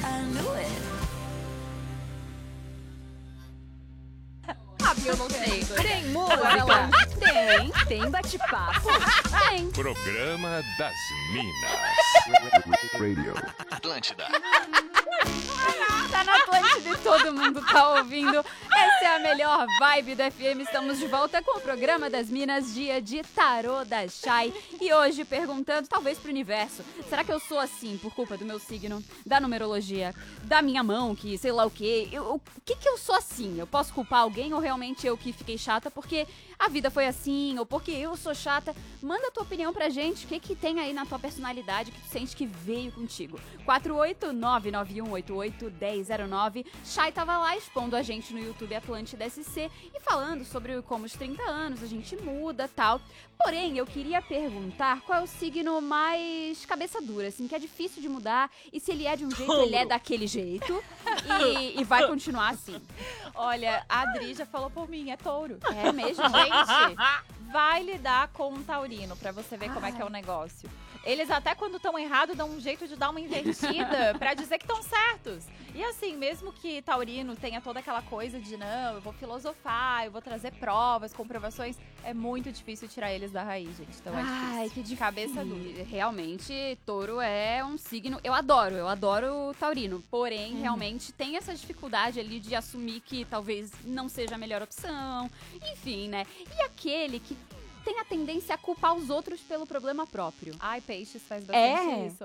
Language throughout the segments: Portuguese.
I knew it. Eu não sei. Tem música? Tem bate-papo? Tem. Programa das Minas. Radio. Atlântida. Tá na Atlântida e todo mundo tá ouvindo. Essa é a melhor vibe da FM. Estamos de volta com o programa das Minas, dia de Tarô da Chay. E hoje perguntando, talvez pro universo, será que eu sou assim por culpa do meu signo, da numerologia, da minha mão, que sei lá o quê? O que eu sou assim? Eu posso culpar alguém ou realmente eu que fiquei chata porque a vida foi assim, ou porque eu sou chata? Manda a tua opinião pra gente. O que tem aí na tua personalidade que tu sente que veio contigo? 48991881009. Chay tava lá expondo a gente no YouTube Atlântida SC e falando sobre como os 30 anos a gente muda, tal. Porém, eu queria perguntar qual é o signo mais cabeça dura, assim, que é difícil de mudar, e se ele é de um jeito, ele é daquele jeito, e vai continuar assim. Olha, a Adri já falou por mim, é touro. É mesmo? Gente, vai lidar com um taurino pra você ver como é que é o negócio. Eles até quando estão errados dão um jeito de dar uma invertida pra dizer que estão certos. E assim, mesmo que taurino tenha toda aquela coisa de não, eu vou filosofar, eu vou trazer provas, comprovações, é muito difícil tirar eles da raiz, gente. Então é difícil. Ai, que de cabeça dura. Realmente, touro é um signo... Eu adoro o taurino. Porém, realmente tem essa dificuldade ali de assumir que talvez não seja a melhor opção. Enfim, né? E aquele que tem a tendência a culpar os outros pelo problema próprio. Ai, peixes faz bastante isso.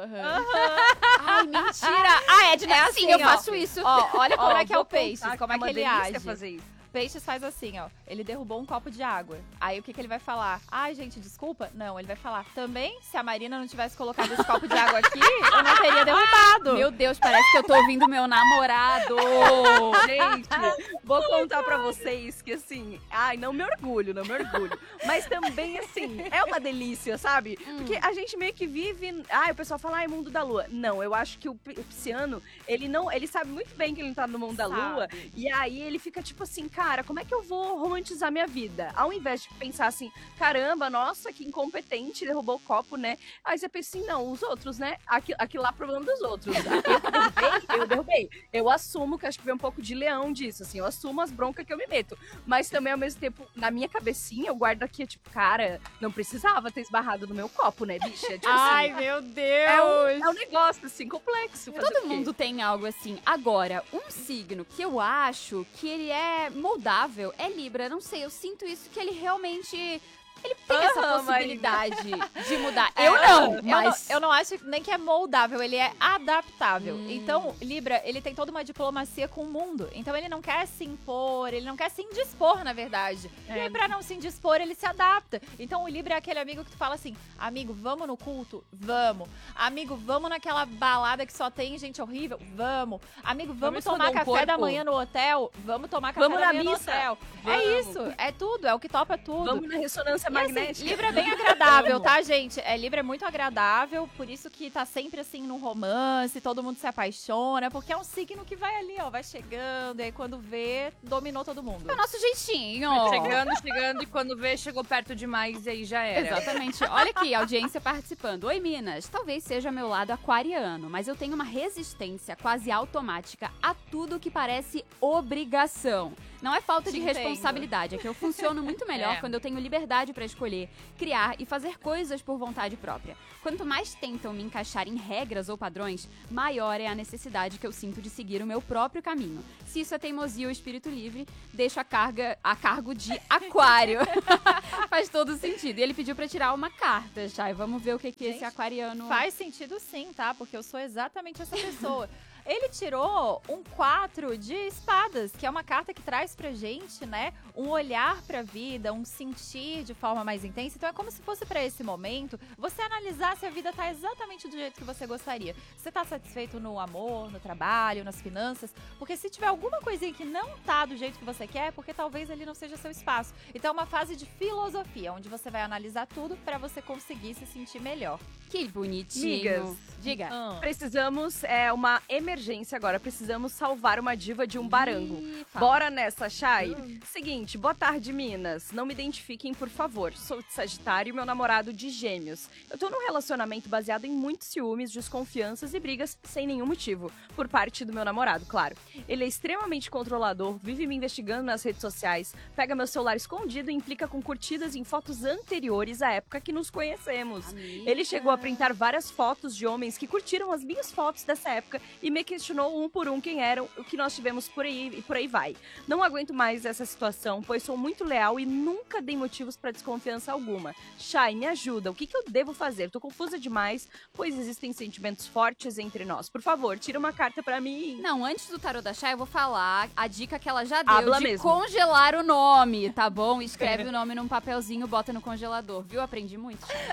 Ai, mentira! Ah, Edna, É sim, assim, eu ó. faço isso. Ó, olha como é que é o vou peixe, contar como é que que ele uma delícia age. fazer isso. Peixes faz assim, ó. Ele derrubou um copo de água. Aí o que ele vai falar? Ai, gente, desculpa. Não, ele vai falar. Também, se a Marina não tivesse colocado esse copo de água aqui, eu não teria derrubado. Meu Deus, parece que eu tô ouvindo meu namorado. Gente, vou contar pra vocês que, assim, ai, não me orgulho. Mas também, assim, é uma delícia, sabe? Porque a gente meio que vive... Ai, o pessoal fala, ai, mundo da lua. Não, eu acho que o pisciano, ele sabe muito bem que ele tá no mundo da lua. E aí ele fica tipo assim, cara, como é que eu vou romantizar minha vida? Ao invés de pensar assim, caramba, nossa, que incompetente, derrubou o copo, né? Aí você pensa assim, não, os outros, né? Aquilo lá é problema dos outros. Eu derrubei. Eu assumo que acho que vem um pouco de leão disso, assim, eu assumo as broncas que eu me meto. Mas também, ao mesmo tempo, na minha cabecinha, eu guardo aqui, tipo, cara, não precisava ter esbarrado no meu copo, né, bicha? Tipo, Ai, assim, meu Deus! é um negócio, assim, complexo. fazer o Todo quê? mundo tem algo assim. Agora, um signo que eu acho que ele é moldável é Libra. Não sei, eu sinto isso que ele realmente... Ele tem essa possibilidade de mudar. Eu não, mas... Eu não acho nem que é moldável, ele é adaptável. Então, Libra, ele tem toda uma diplomacia com o mundo. Então, ele não quer se impor, ele não quer se indispor, na verdade. E aí, pra não se indispor, ele se adapta. Então, o Libra é aquele amigo que tu fala assim, amigo, vamos no culto? Vamos. Amigo, vamos naquela balada que só tem gente horrível? Vamos. Amigo, vamos tomar café da manhã no hotel? Vamos tomar café da manhã no hotel. É isso, é tudo, é o que topa tudo. Vamos na ressonância magnética. Assim, Libra é bem agradável, tá, gente? Libra é muito agradável, por isso que tá sempre assim num romance, todo mundo se apaixona, porque é um signo que vai ali, ó, vai chegando, e aí quando vê, dominou todo mundo. É o nosso jeitinho. Chegando, e quando vê, chegou perto demais e aí já era. Exatamente. Olha aqui, a audiência participando. Oi, Minas. Talvez seja meu lado aquariano, mas eu tenho uma resistência quase automática a tudo que parece obrigação. Não é falta de responsabilidade, é que eu funciono muito melhor quando eu tenho liberdade pra escolher, criar e fazer coisas por vontade própria. Quanto mais tentam me encaixar em regras ou padrões, maior é a necessidade que eu sinto de seguir o meu próprio caminho. Se isso é teimosia ou espírito livre, deixo a cargo de aquário. Faz todo sentido. E ele pediu pra tirar uma carta, Chay. Vamos ver o que esse aquariano... Faz sentido sim, tá? Porque eu sou exatamente essa pessoa. Ele tirou um 4 de espadas, que é uma carta que traz pra gente, né, um olhar pra vida, um sentir de forma mais intensa. Então é como se fosse pra esse momento, você analisar se a vida tá exatamente do jeito que você gostaria. Você tá satisfeito no amor, no trabalho, nas finanças? Porque se tiver alguma coisinha que não tá do jeito que você quer, porque talvez ele não seja seu espaço. Então é uma fase de filosofia, onde você vai analisar tudo pra você conseguir se sentir melhor. Que bonitinho. Migas, Diga. precisamos uma emergência emergência agora. Precisamos salvar uma diva de um barango. Fala. Bora nessa, Chay? Seguinte, boa tarde, Minas. Não me identifiquem, por favor. Sou de Sagitário e meu namorado de Gêmeos. Eu tô num relacionamento baseado em muitos ciúmes, desconfianças e brigas sem nenhum motivo. Por parte do meu namorado, claro. Ele é extremamente controlador, vive me investigando nas redes sociais, pega meu celular escondido e implica com curtidas em fotos anteriores à época que nos conhecemos. Amiga. Ele chegou a printar várias fotos de homens que curtiram as minhas fotos dessa época e me questionou um por um quem eram, o que nós tivemos por aí e por aí vai. Não aguento mais essa situação, pois sou muito leal e nunca dei motivos pra desconfiança alguma. Chay, me ajuda, o que eu devo fazer? Tô confusa demais, pois existem sentimentos fortes entre nós. Por favor, tira uma carta pra mim. Não, antes do tarô da Chay, eu vou falar a dica que ela já deu Habla de mesmo. congelar o nome, tá bom? Escreve o nome num papelzinho, bota no congelador, viu? Aprendi muito, Chay.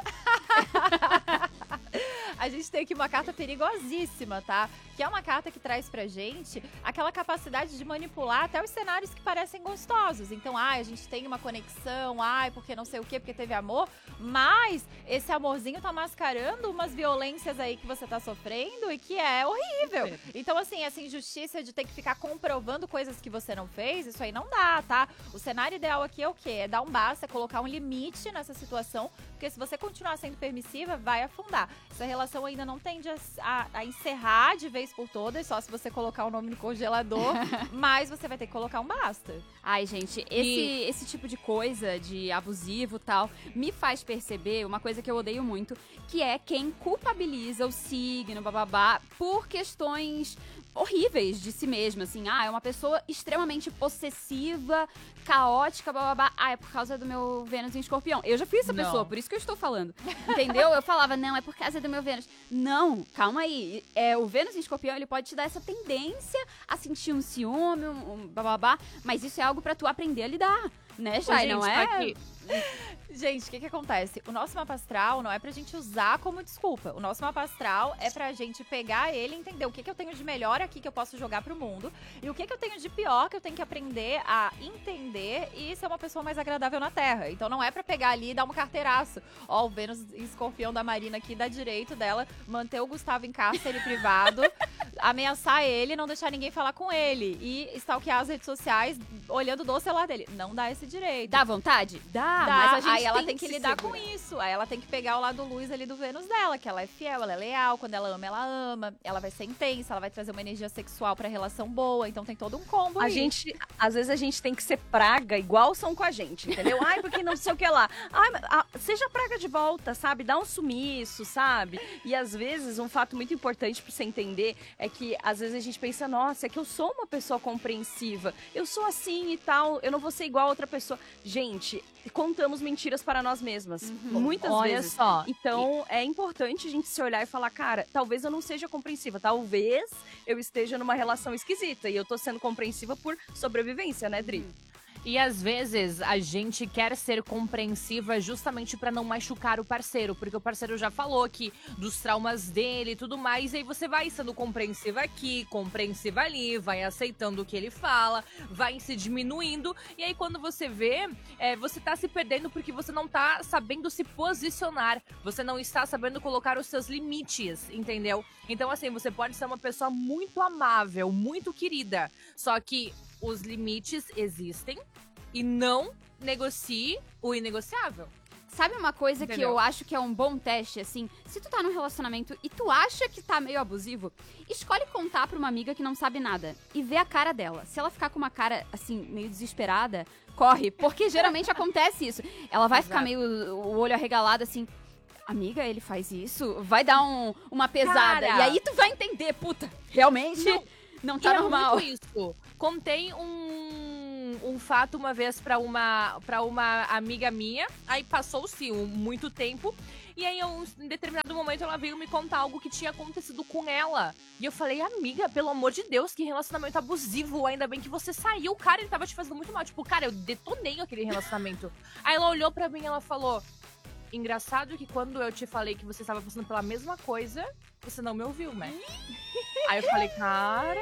A gente tem aqui uma carta perigosíssima, tá? Que é uma carta que traz pra gente aquela capacidade de manipular até os cenários que parecem gostosos. Então, a gente tem uma conexão, porque não sei o quê, porque teve amor. Mas esse amorzinho tá mascarando umas violências aí que você tá sofrendo e que é horrível. Então, assim, essa injustiça de ter que ficar comprovando coisas que você não fez, isso aí não dá, tá? O cenário ideal aqui é o quê? É dar um basta, colocar um limite nessa situação, porque se você continuar sendo permissiva, vai afundar. Essa relação ainda não tende a encerrar de vez por todas, só se você colocar o nome no congelador, mas você vai ter que colocar um basta. Ai, gente, esse tipo de coisa, de abusivo e tal, me faz perceber uma coisa que eu odeio muito, que é quem culpabiliza o signo, bababá, por questões horríveis de si mesma, assim. É uma pessoa extremamente possessiva, caótica, bababá. É por causa do meu Vênus em Escorpião. Eu já fui essa pessoa, por isso que eu estou falando. Entendeu? Eu falava, não, é por causa do meu Vênus. Não, calma aí. O Vênus em Escorpião, ele pode te dar essa tendência a sentir um ciúme, um bababá, mas isso é algo pra tu aprender a lidar, né, Chay? Não é? Aqui. Gente, o que acontece? O nosso mapa astral não é pra gente usar como desculpa. O nosso mapa astral é pra gente pegar ele e entender o que eu tenho de melhor aqui que eu posso jogar pro mundo e o que eu tenho de pior que eu tenho que aprender a entender e ser uma pessoa mais agradável na Terra. Então não é pra pegar ali e dar um carteiraço. Ó, o Vênus em Escorpião da Marina aqui dá direito dela manter o Gustavo em cárcere privado, ameaçar ele, não deixar ninguém falar com ele e stalkear as redes sociais olhando do celular dele. Não dá esse direito. Dá vontade? Dá, Dá, mas a gente aí ela tem que se lidar segurar. com isso. Aí ela tem que pegar o lado luz ali do Vênus dela, que ela é fiel, ela é leal. Quando ela ama, ela vai ser intensa, ela vai trazer uma energia sexual pra relação boa. Então tem todo um combo aí. Às vezes a gente tem que ser praga igual são com a gente, entendeu? Porque não sei o que lá. Seja praga de volta, sabe? Dá um sumiço, sabe? E às vezes um fato muito importante pra você entender é que às vezes a gente pensa, nossa, é que eu sou uma pessoa compreensiva, eu sou assim e tal, eu não vou ser igual a outra pessoa. Gente, contamos mentiras para nós mesmas. Muitas Olha vezes. só. Então, é importante a gente se olhar e falar, cara, talvez eu não seja compreensiva, talvez eu esteja numa relação esquisita e eu tô sendo compreensiva por sobrevivência, né, Dri? E às vezes a gente quer ser compreensiva justamente pra não machucar o parceiro, porque o parceiro já falou que dos traumas dele e tudo mais, e aí você vai sendo compreensiva aqui, compreensiva ali, vai aceitando o que ele fala, vai se diminuindo, e aí quando você vê, você tá se perdendo porque você não tá sabendo se posicionar, você não está sabendo colocar os seus limites, entendeu? Então assim, você pode ser uma pessoa muito amável, muito querida, só que os limites existem e não negocie o inegociável. Sabe uma coisa que Entendeu? eu acho que é um bom teste, assim? Se tu tá num relacionamento e tu acha que tá meio abusivo, escolhe contar pra uma amiga que não sabe nada e vê a cara dela. Se ela ficar com uma cara, assim, meio desesperada, corre, porque geralmente acontece isso. Ela vai ficar meio o olho arregalado, assim... Amiga, ele faz isso? Vai dar uma pesada. Cara. E aí tu vai entender, puta, realmente não tá E normal. É muito isso. Contei um fato uma vez pra uma amiga minha, aí passou-se muito tempo, e aí em determinado momento ela veio me contar algo que tinha acontecido com ela. E eu falei, amiga, pelo amor de Deus, que relacionamento abusivo, ainda bem que você saiu, cara, ele tava te fazendo muito mal. Tipo, cara, eu detonei aquele relacionamento. Aí ela olhou pra mim e ela falou... Engraçado que quando eu te falei que você estava passando pela mesma coisa, você não me ouviu, né? Aí eu falei, cara...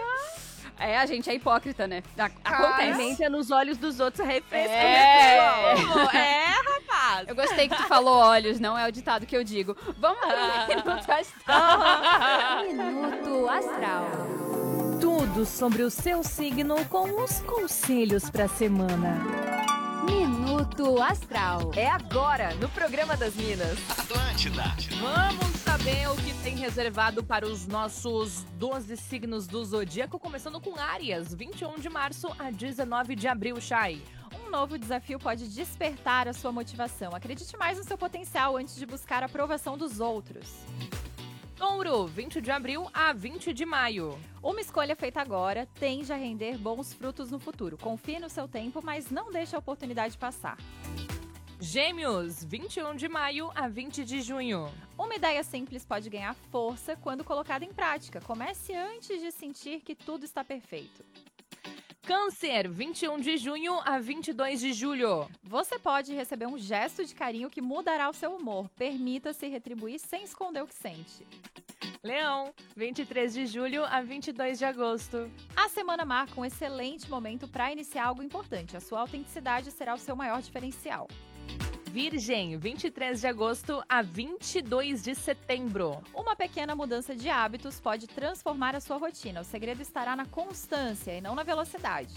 A gente é hipócrita, né? Acontece. Pimenta nos olhos dos outros refresca, É. né, pessoal? Rapaz! Eu gostei que tu falou olhos, não é o ditado que eu digo. Vamos pro Minuto Astral. Minuto Astral. Tudo sobre o seu signo com os conselhos para a semana. Minuto Astral. É agora, no programa das Minas. Atlântida. Vamos saber o que tem reservado para os nossos 12 signos do zodíaco, começando com Áries, 21 de março a 19 de abril, Chay. Um novo desafio pode despertar a sua motivação. Acredite mais no seu potencial antes de buscar a aprovação dos outros. Touro, 20 de abril a 20 de maio. Uma escolha feita agora tende a render bons frutos no futuro. Confie no seu tempo, mas não deixe a oportunidade passar. Gêmeos, 21 de maio a 20 de junho. Uma ideia simples pode ganhar força quando colocada em prática. Comece antes de sentir que tudo está perfeito. Câncer, 21 de junho a 22 de julho. Você pode receber um gesto de carinho que mudará o seu humor. Permita-se retribuir sem esconder o que sente. Leão, 23 de julho a 22 de agosto. A semana marca um excelente momento para iniciar algo importante. A sua autenticidade será o seu maior diferencial. Virgem, 23 de agosto a 22 de setembro. Uma pequena mudança de hábitos pode transformar a sua rotina. O segredo estará na constância e não na velocidade.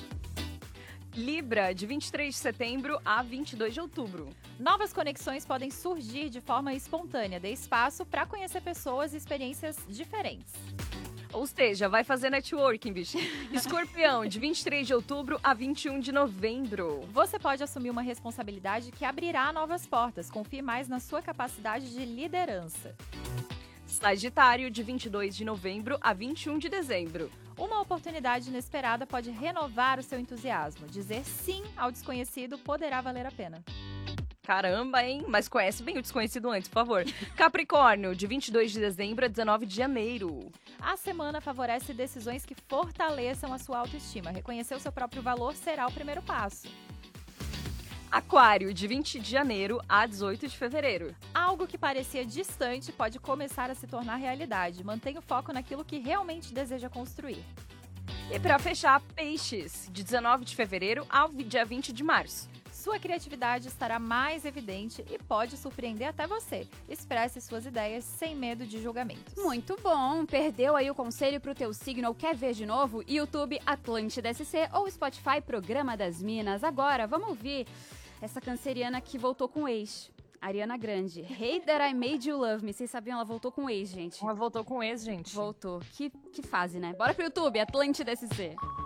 Libra, de 23 de setembro a 22 de outubro. Novas conexões podem surgir de forma espontânea. Dê espaço para conhecer pessoas e experiências diferentes. Ou seja, vai fazer networking, bicho. Escorpião, de 23 de outubro a 21 de novembro. Você pode assumir uma responsabilidade que abrirá novas portas. Confie mais na sua capacidade de liderança. Sagitário, de 22 de novembro a 21 de dezembro. Uma oportunidade inesperada pode renovar o seu entusiasmo. Dizer sim ao desconhecido poderá valer a pena. Caramba, hein? Mas conhece bem o desconhecido antes, por favor. Capricórnio, de 22 de dezembro a 19 de janeiro. A semana favorece decisões que fortaleçam a sua autoestima. Reconhecer o seu próprio valor será o primeiro passo. Aquário, de 20 de janeiro a 18 de fevereiro. Algo que parecia distante pode começar a se tornar realidade. Mantenha o foco naquilo que realmente deseja construir. E para fechar, Peixes, de 19 de fevereiro ao dia 20 de março. Sua criatividade estará mais evidente e pode surpreender até você. Expresse suas ideias sem medo de julgamentos. Muito bom. Perdeu aí o conselho pro teu signo ou quer ver de novo? YouTube Atlântida SC ou Spotify Programa das Minas. Agora, vamos ouvir essa canceriana que voltou com o ex. Ariana Grande. Hate That I Made You Love Me. Vocês sabiam? Ela voltou com o ex, gente. Ela voltou com ex, gente. Voltou. Que fase, né? Bora pro YouTube, Atlântida SC.